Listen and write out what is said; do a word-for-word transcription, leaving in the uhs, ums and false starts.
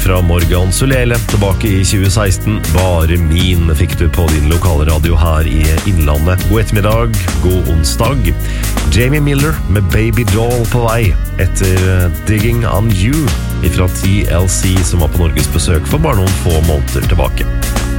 Fra Morgan Sulele, tilbake i tjue seksten. Bare min fikk du på din lokale radio her i Innlandet. God ettermiddag, god onsdag. Jamie Miller med Baby Doll på vei etter Digging on You ifra T L C, som var på Norges besøk for bare noen få måneder tilbake.